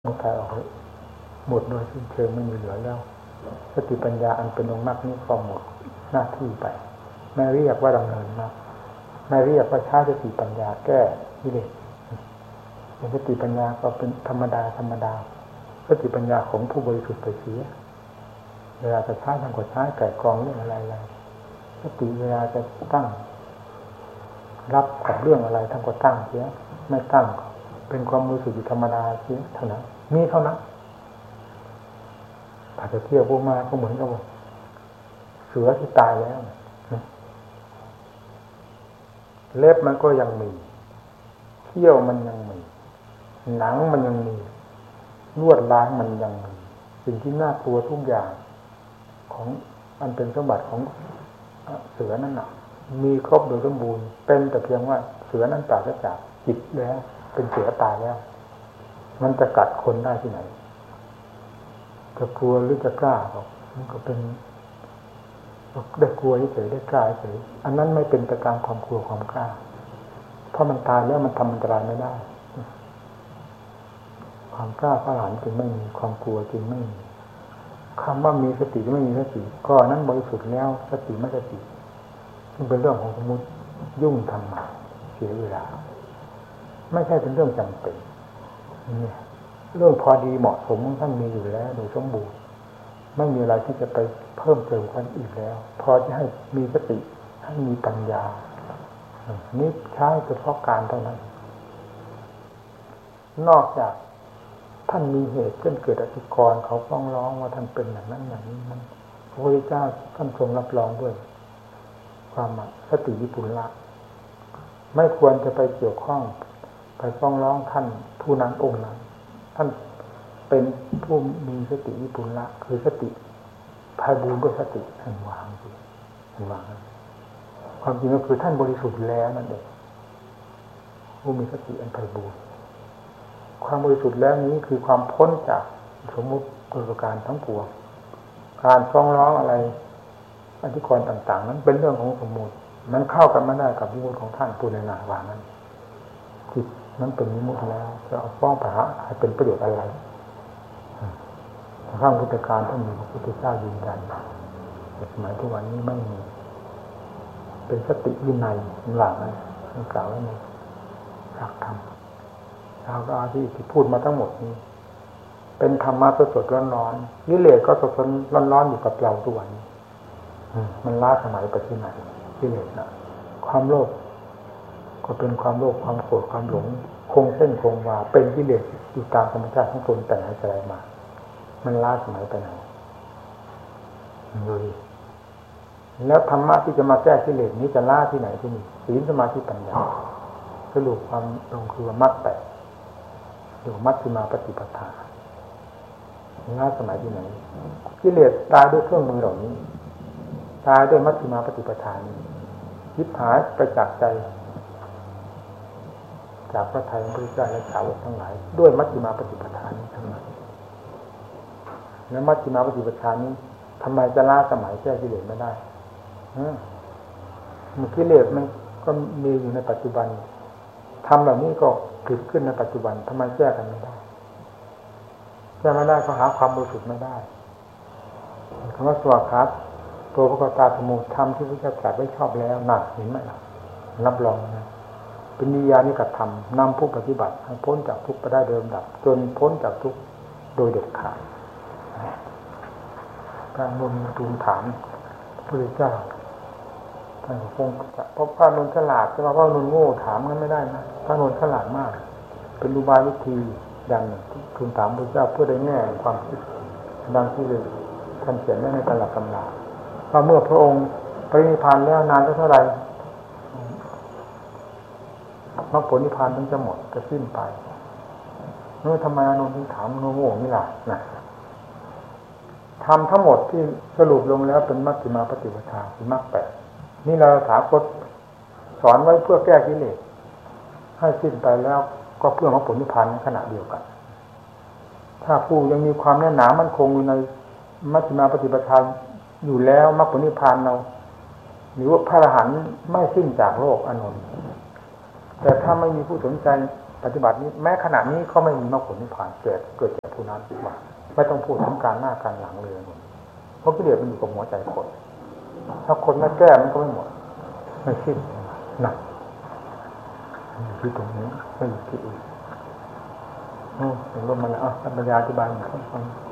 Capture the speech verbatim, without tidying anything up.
มันกายออกหมดโดยสิ้นเชิงไม่มีเหลือแล้วสติปัญญาอันเป็นองค์มรรคนี้ก็หมดหน้าที่ไปไม่เรียกว่าดำเนินมรรคไม่เรียกว่าใช้สติปัญญาแก้กิเลสสติปัญญาก็เป็นธรรมดาธรรมดาสติปัญญาของผู้บริสุทธิ์ไปเสียเวลาจะใช้ทางกฎใช้ไก่กรองเรื่องอะไรอะไรสติเวลาจะตั้งรับกับเรื่องอะไรท่านก็ตั้งเสียไม่ตั้งเป็นความรู้สึกธรรมดาเสียเท่านั้นมีเท่านั้นอาจจะเที่ยวพวกมาก็เหมือนกับเสือที่ตายแล้วเล็บมันก็ยังมีเขี้ยวมันยังมีหนังมันยังมีลวดลายมันยังมีสิ่งที่น่ากลัวทุกอย่างของอันเป็นสมบัติของเสือนั่นน่ะมีครบโดยสมบูรณ์เป็นแต่เพียงว่าเสือนั้นปราศจากจิตแล้วเป็นเสือตายแล้วมันจะกัดคนได้ที่ไหนจะกลัวหรือจะกล้าก็มันก็เป็นได้กลัวเฉยได้กล้าเฉยอันนั้นไม่เป็นไปตามความกลัวความกล้าเพราะมันตายแล้วมันทำอันตรายไม่ได้ความกล้าพระหลานจึงไม่มีความกลัวจึงไม่มีคำว่ามีสติหรือไม่มีสติก็นั้นบริสุทธิ์แล้วสติไม่สติมันเป็นเรื่องของสมมุติยุ่งทำมาเสียเวลาไม่ใช่เป็นเรื่องจำเป็นนี่เรื่องพอดีเหมาะสมท่านมีอยู่แล้วโดยสมบูรณ์ไม่มีอะไรที่จะไปเพิ่มเติมกันอีกแล้วพอจะให้มีสติให้มีปัญญานี่ใช้เฉพาะการเท่านั้นนอกจากท่านมีเหตุเช่นเกิดอธิกรณ์เขาฟ้องร้องว่าท่านเป็นอย่างนั้นอย่างนี้มันพระพุทธเจ้าท่านทรงรับรองด้วยความสติวิปุลละไม่ควรจะไปเกี่ยวข้องไปฟ้องร้องท่านผู้นั้นองค์นั้นท่านเป็นผู้มีสติวิปุลละคือสติไพบูลย์ด้วยสติท่านวางสิท่านวางความจริงก็คือท่านบริสุทธิ์แล้วนั่นเองผู้มีสติอันไพบูลย์ความบริสุทธิ์แล้วนี้คือความพ้นจากสมมุติประการทั้งปวงการฟ้องร้องอะไรอธิกรณ์ต่างๆนั้นเป็นเรื่องของสมมุติมันเข้ากันไม่ได้กับวิมุตติของท่านผู้ในนาว่านั้นจิตนั้นเป็นวิมุตติแล้วจะเอาฟ้องพระให้เป็นประโยชน์อะไรข้างพุทธการท่านมีพระพุทธเจ้ายืนยันแต่สมัยทุกวันนี้ไม่มีเป็นสติวินัยหลังนะท่านกล่าวไว้ในหลักธรรมเราก็อาที่ที่พูดมาทั้งหมดนี้เป็นธรรมะสดๆร้อนๆกิเลสก็สดๆร้อนๆอยู่กับเราทุกวันนี้มันล้าสมัยไปที่ไหนกิเลสนะความโลภก็เป็นความโลภความโกรธความหลงคงเส้นคงวาเป็นกิเลสอยู่ตามธรรมชาติของตนแต่ไหนแต่ไรมามันล้าสมัยไปไหนดูดิแล้วธรรมะที่จะมาแก้กิเลสนี้จะล้าที่ไหนที่นี่ศีลสมาธิปัญญาสรุปความลงคือมรรคแปดอยู่มัชฌิมาปฏิปทาล้าสมัยที่ไหนกิเลสตายด้วยเครื่องมือเหล่านี้ตายด้วยมัชฌิมาปฏิปทานี้คิดหายไปจากใจจากพระทัยของพระพุทธเจ้าและสาวกทั้งหลายด้วยมัชฌิมาปฏิปทานี้ทั้งนั้นแล้วมัชฌิมาปฏิปทานี้ทำไมจะล้าสมัยแก้กิเลสไม่ได้มันกิเลสมันก็มีอยู่ในปัจจุบันทำเหล่านี้ก็เกิดขึ้นในปัจจุบันทำไมแก้กันไม่ได้แก้ไม่ได้ก็หาความบริสุทธิ์ไม่ได้คำว่าสวากขาตัวพระกตาสมุธรรมที่พระเจ้าตรัสไว้ชอบแล้วหนักเห็นไหมล่ะรับรองนะเป็นนิยานิกธรรมนำผู้ปฏิบัติให้พ้นจากทุกข์ไปได้โดยลำดับจนพ้นจากทุกข์โดยเด็ดขาดการนนทูลถามพระพุทธเจ้าท่านคงเพราะพระนนฉลาดจะมาพระนนโง่ถามนั้นไม่ได้นะพระนนฉลาดมากเป็นอุบายวิธีดังทูลถามพระพุทธเจ้าเพื่อได้แง่ความคิดดังที่ท่านเขียนไว้ในตำรับตำราว่าเมื่อพระองค์ปรินิพพานแล้วนานเท่าไหร่มรรคผลนิพพานถึงจะหมดจะสิ้นไปเมื่อทำไมอานนท์ถึงถามโง่ๆนี่ล่ะนะทำทั้งหมดที่สรุปลงแล้วเป็นมัชฌิมาปฏิปทาคือมรรคแปดนี่เราถามกฎสอนไว้เพื่อแก้กิเลสให้สิ้นไปแล้วก็เพื่อมรรคผลนิพพานในขณะเดียวกันถ้าผู้ยังมีความแน่นหนามั่นคงอยู่ในมัชฌิมาปฏิปทาอยู่แล้วมรรคผลนิพพานเราหรือว่าพระอรหันต์ไม่สิ้นจากโลกอานนท์แต่ถ้าไม่มีผู้สนใจปฏิบัตินี้แม้ขณะนี้ก็ไม่มีมรรคผลนิพพานเกิดเกิดจากผู้นั้นว่าไม่ต้องพูดถึงการหน้าการหลังเลยเพราะกิเลสมันอยู่กับหัวใจคนถ้าคนไม่แก้มันก็ไม่หมดไม่สิ้นหนักอยู่ที่ตรงนี้ไม่อยู่ที่อื่นอืมเห็นว่ามันอ่ะปัญญาอธิบายหมด